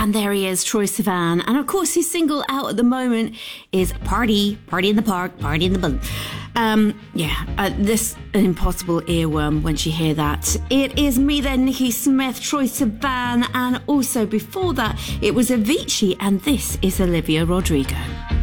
And there he is, Troye Sivan. And of course, his single out at the moment is Party in the Park, Party in the Bun. This an impossible earworm once you hear that. It is me then, Nikki Smith, Troye Sivan, and also before that, it was Avicii, and this is Olivia Rodrigo.